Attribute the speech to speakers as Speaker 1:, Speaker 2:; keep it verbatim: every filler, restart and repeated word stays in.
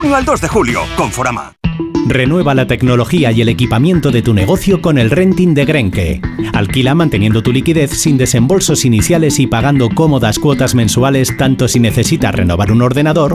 Speaker 1: Al dos de julio, Conforama.
Speaker 2: Renueva la tecnología y el equipamiento de tu negocio con el renting de Grenke. Alquila manteniendo tu liquidez sin desembolsos iniciales y pagando cómodas cuotas mensuales tanto si necesitas renovar un ordenador